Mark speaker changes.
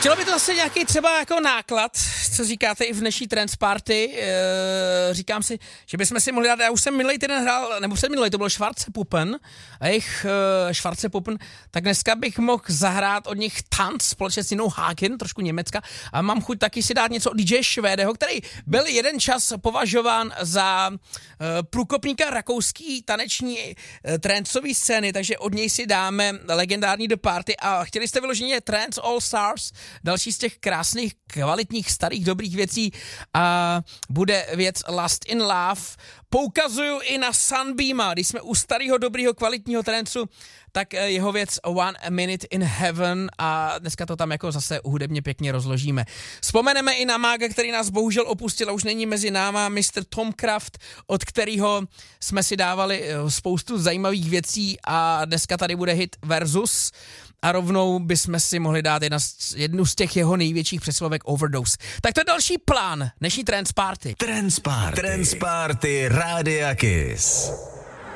Speaker 1: Chtělo by to zase nějaký třeba jako náklad, co říkáte i v dnešní Trance Party. Říkám si, že bychom si mohli dát, já už jsem minulý týden hrál, nebo předminulý, to byl Schwarze-Puppen, a jejich Schwarze-Puppen, tak dneska bych mohl zahrát od nich Tanz společně s Ninou Hagen, trošku Německa, a mám chuť taky si dát něco od DJ Švédeho, který byl jeden čas považován za průkopníka rakouský taneční trancové scény, takže od něj si dáme legendární The Party a chtěli jste vyloženě Trance All Stars, další z těch krásných, kvalitních, starých, dobrých věcí a bude věc Last in Love. Poukazuju i na Sunbeama, když jsme u starého, dobrýho, kvalitního trancu, tak jeho věc One Minute in Heaven a dneska to tam jako zase hudebně pěkně rozložíme. Vzpomeneme i na mága, který nás bohužel opustil a už není mezi náma, Mr. Tom Kraft, od kterého jsme si dávali spoustu zajímavých věcí a dneska tady bude hit Versus a rovnou bychom si mohli dát jednu z těch jeho největších přeslovek Overdose. Tak to je další plán dnešní Trance Party.
Speaker 2: Trance Party Rádia Kiss.